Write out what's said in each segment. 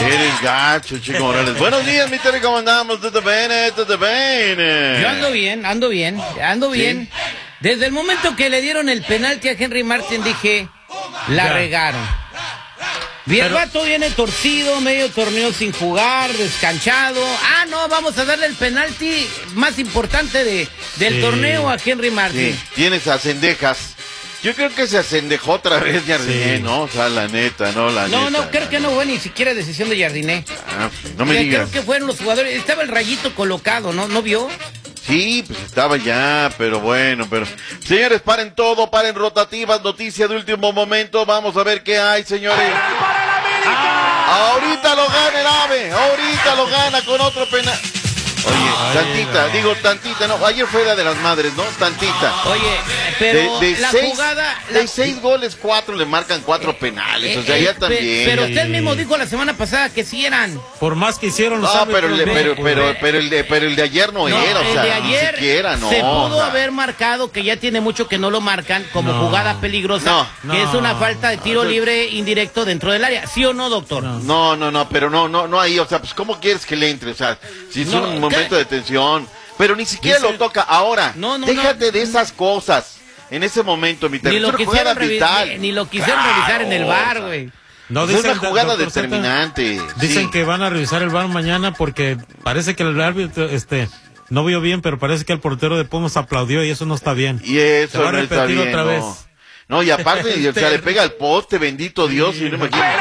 Eres gacho, Chico Morales. Buenos días, mi Terry, ¿cómo andamos? ¿Todo bien? Yo ando bien. Desde el momento que le dieron el penalti a Henry Martin dije, la regaron. El vato viene torcido, medio torneo sin jugar, descanchado. No, vamos a darle el penalti más importante del torneo a Henry Martin. Sí. Tienes a Cendejas. Yo creo que se acendejó otra vez Jardiné, ¿no? O sea, la neta. No, creo que no fue ni siquiera decisión de Jardiné. No me digas. Creo que fueron los jugadores. Estaba el rayito colocado, ¿no? ¿No vio? Sí, pues estaba ya, pero bueno. Señores, paren todo, paren rotativas, noticias de último momento. Vamos a ver qué hay, señores. Ahorita lo gana el AVE, ahorita lo gana con otro penal. Oye, tantita, no, ayer fue la de las madres, ¿no? Tantita. Oye, pero jugada... De 6 goles, 4 le marcan 4 penales, o sea, ya también. Pero usted mismo dijo la semana pasada que sí eran. Por más que hicieron los pero el de ayer no era, o sea, de ayer ni siquiera, no. Se pudo haber marcado, que ya tiene mucho que no lo marcan, como jugada peligrosa, que es una falta de tiro libre indirecto dentro del área, ¿sí o no, doctor? No, pero no ahí, o sea, pues, ¿cómo quieres que le entre? O sea, si es un momento de tensión, pero ni siquiera lo toca ahora. Déjate de esas cosas. En ese momento, mi ni lo quisieron revisar en el VAR, güey. No, es una jugada determinante. Dicen que van a revisar el VAR mañana porque parece que el árbitro no vio bien, pero parece que el portero de Pumas aplaudió y eso no está bien. Y eso va a repetir otra vez. No, y aparte, o sea, le pega al poste, bendito Dios, y no me imagino.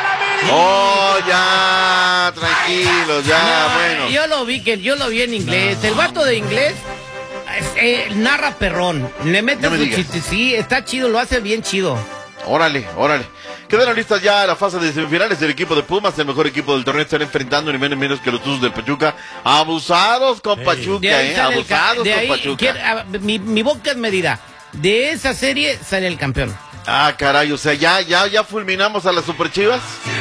Ya, tranquilos, bueno. Yo lo vi en inglés. El vato de inglés narra perrón. Le mete su chiste. Sí, está chido, lo hace bien chido. Órale. Quedaron listas ya la fase de semifinales del equipo de Pumas, el mejor equipo del torneo. Están enfrentando ni menos que los Tuzos del Pachuca. Abusados con Pachuca, abusados con Pachuca. Mi boca es medida. De esa serie sale el campeón. Caray, o sea, ya fulminamos a las Superchivas.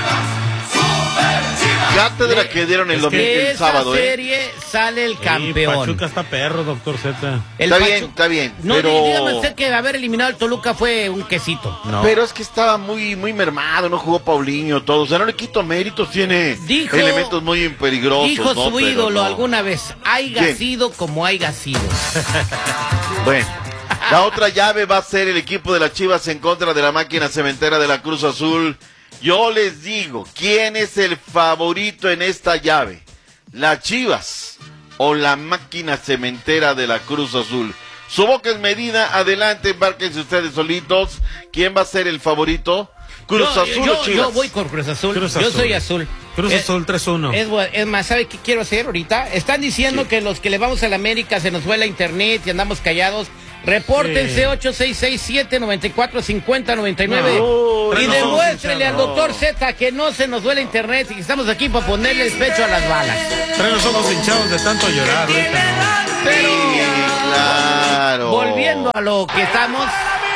Cátedra que dieron el sábado, De esa serie sale el campeón. Pachuca está perro, doctor Z. Está bien. No, pero... dígame usted que haber eliminado al Toluca fue un quesito. No. Pero es que estaba muy mermado, no jugó Paulinho, todo. O sea, no le quito méritos, tiene elementos muy peligrosos. Dijo su ídolo alguna vez, haiga sido como haiga sido. Bueno. La otra llave va a ser el equipo de las Chivas en contra de la máquina cementera de la Cruz Azul. Yo les digo, ¿quién es el favorito en esta llave? ¿Las Chivas o la máquina cementera de la Cruz Azul? Su boca es medida, adelante, embárquense ustedes solitos. ¿Quién va a ser el favorito? ¿Cruz Azul o Chivas? Yo voy con Cruz Azul. Yo soy azul. Cruz Azul 3-1. Es más, ¿sabe qué quiero hacer ahorita? Están diciendo que los que le vamos a la América se nos fue la internet y andamos callados. Repórtense 8667-945099 y demuéstrele al doctor Z que no se nos duele internet y que estamos aquí para ponerle el pecho a las balas. Pero no somos hinchados de tanto llorar ahorita, ¿no? Pero claro. Volviendo a lo que estamos.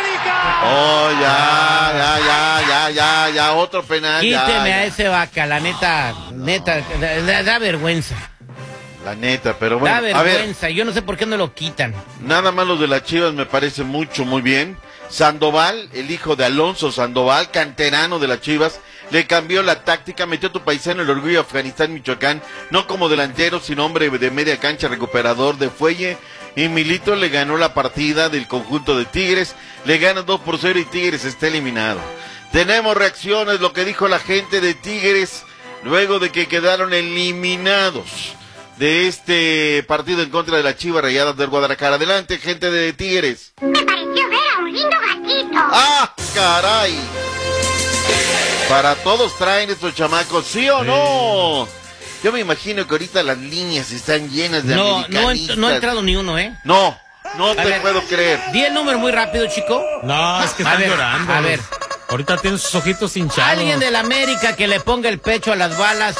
Ya, otro penal. Quíteme a ese vaca, la neta, da vergüenza. La neta, pero bueno. Da vergüenza, yo no sé por qué no lo quitan. Nada más lo de las Chivas me parece muy bien. Sandoval, el hijo de Alonso Sandoval, canterano de las Chivas, le cambió la táctica, metió a tu paisano el Orgullo de Afganistán, Michoacán, no como delantero, sino hombre de media cancha, recuperador de fuelle. Y Milito le ganó la partida del conjunto de Tigres, le gana 2-0 y Tigres está eliminado. Tenemos reacciones, lo que dijo la gente de Tigres, luego de que quedaron eliminados de este partido en contra de las Chivas Rayadas del Guadalajara. Adelante, gente de Tigres. Me pareció ver a un lindo gatito. ¡Ah, caray! Para todos traen estos chamacos, ¿sí o no? Yo me imagino que ahorita las líneas están llenas de americanistas. No ha entrado ni uno, ¿eh? No te puedo creer. Di el número muy rápido, chico. No, es que están llorando. A ver. Ahorita tienen sus ojitos hinchados. Alguien del América que le ponga el pecho a las balas,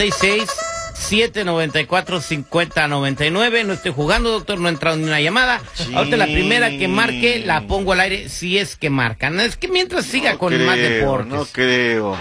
866-794-5099. No estoy jugando, doctor, no ha entrado ni una llamada. Sí. Ahorita la primera que marque la pongo al aire, si es que marcan. Es que mientras siga con más deportes. No creo.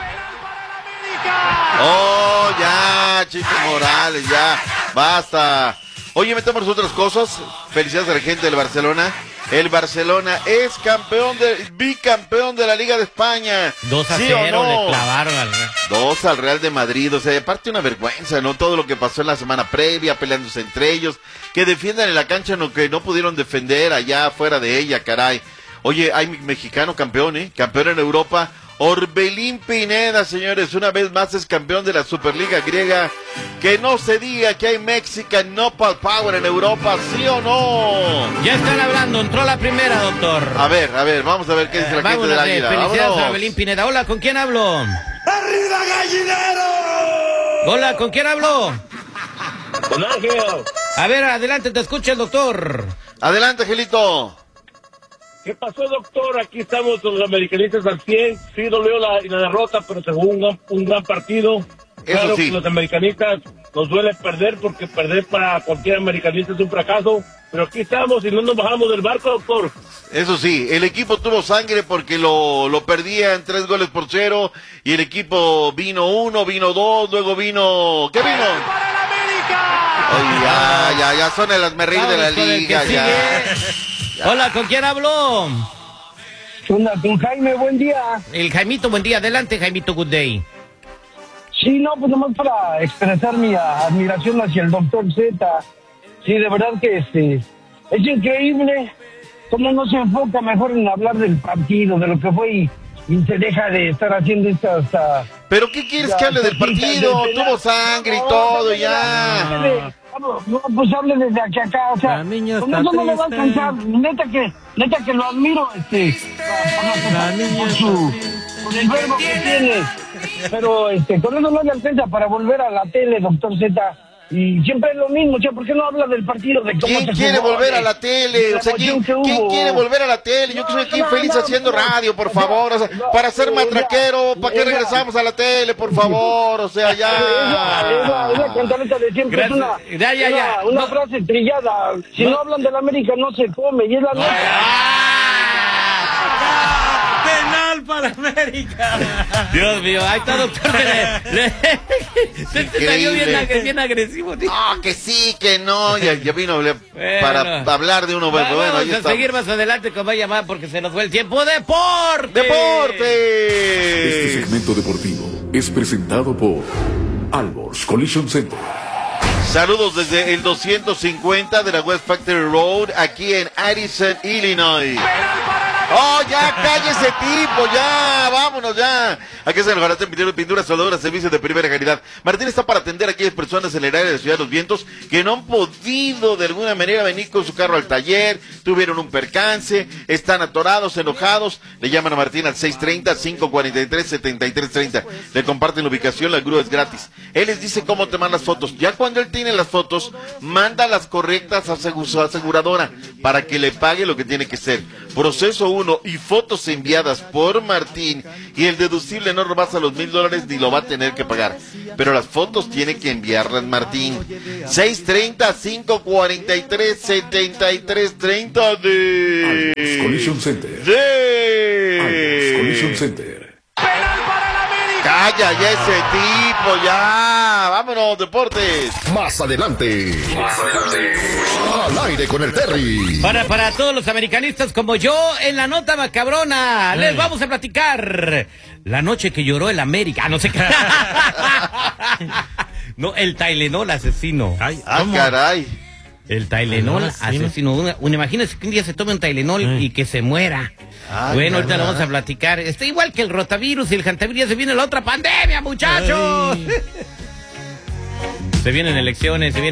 Ya, Chico Morales, ya, basta. Oye, metemos otras cosas. Felicidades a la gente del Barcelona. El Barcelona es bicampeón de la Liga de España. 2-0 no? le clavaron al Real. 2 al Real de Madrid, o sea, aparte una vergüenza, ¿no? Todo lo que pasó en la semana previa, peleándose entre ellos, que defiendan en la cancha lo que no pudieron defender allá fuera de ella, caray. Oye, hay mexicano campeón, campeón en Europa. Orbelín Pineda, señores, una vez más es campeón de la Superliga griega. Que no se diga que hay Mexican Knockout Power en Europa, ¿sí o no? Ya están hablando, entró la primera, doctor. A ver, vamos a ver qué dice la gente del Águila. Felicidades Vámonos. a Orbelín Pineda. Hola, ¿con quién hablo? ¡Arriba, gallinero! Hola, ¿con quién hablo? Con Ángel. A ver, adelante, te escucha el doctor. Adelante, Angelito. ¿Qué pasó, doctor? Aquí estamos los americanistas al 100. Sí, dolió la derrota, pero se jugó un gran partido. Claro sí. que los americanistas nos duele perder, porque perder para cualquier americanista es un fracaso. Pero aquí estamos y no nos bajamos del barco, doctor. Eso sí, el equipo tuvo sangre porque lo perdían 3-0 y el equipo vino 1, vino 2, luego vino... ¿Qué vino? ¡Para el América! Ay, ya son el hazmerreír de la Vamos con el liga, que ya. sigue. Hola, ¿con quién hablo? Hola, con Jaime, buen día. El Jaimito, buen día. Adelante, Jaimito, good day. Sí, no, pues nomás para expresar mi admiración hacia el doctor Z. Sí, de verdad que es increíble cómo no se enfoca mejor en hablar del partido, de lo que fue y se deja de estar haciendo estas... ¿Pero qué quieres que hable del partido? Tuvo sangre y todo, ya. No, pues hable desde aquí acá, o sea, La niña con está eso no me va a triste. alcanzar. Neta que lo admiro, por el verbo que tiene. Pero con eso no le alcanza para volver a la tele, doctor Z. Y siempre es lo mismo, o sea, ¿por qué no habla del partido? De cómo ¿Quién se quiere jugó, volver a de la tele? O sea, emoción que ¿quién hubo? quiere volver a la tele? Yo que soy aquí feliz haciendo radio, por favor. O sea, para ser matraquero, ¿para qué regresamos a la tele, por favor? O sea, ya. Es la cantaleta de siempre. Gracias. Es Ya. una No. frase trillada. Si no hablan de la América, no se come. Y es la Penal para América. Dios mío, ahí está, doctor. Se te salió bien agresivo, tío. No, que sí, que no. Ya vino Bueno. para hablar de uno. Bueno, Vamos ahí a está. seguir más adelante con vaya más porque se nos fue el tiempo. ¡Deporte! ¡Deporte! Este segmento deportivo es presentado por Alborz Collision Center. Saludos desde el 250 de la West Factory Road, aquí en Addison, Illinois. ¡Oh, ya, cállese tipo! ¡Ya! ¡Vámonos ya! Aquí se nos pintura, soldadura, servicios de primera calidad. Martín está para atender a aquellas personas en el área de Ciudad de los Vientos que no han podido de alguna manera venir con su carro al taller, tuvieron un percance, están atorados, enojados. Le llaman a Martín al 630-543-7330. Le comparten la ubicación, la grúa es gratis. Él les dice cómo te mandas fotos. Ya cuando él tiene las fotos, manda las correctas a su aseguradora para que le pague lo que tiene que ser. Proceso 1 y fotos enviadas por Martín, y el deducible no rebasa los $1,000 ni lo va a tener que pagar. Pero las fotos tiene que enviarlas Martín. 630-543-7330 de... Alborz Collision Center. Alborz de... Collision Center. Calla ya ese tipo, ya. Vámonos, deportes. Más adelante. Al aire con el Terry. Para todos los americanistas como yo, en la nota macabrona, les vamos a platicar la noche que lloró el América. No sé qué. No, el Tylenol asesino. Ay, Ah, ¿cómo? caray. El Tylenol asesino. Imagínese que un día se tome un Tylenol y que se muera. Ay, Bueno, ahorita caray. lo vamos a platicar. Está igual que el rotavirus y el hantavirus. Ya se viene la otra pandemia, muchachos. Se vienen elecciones, se viene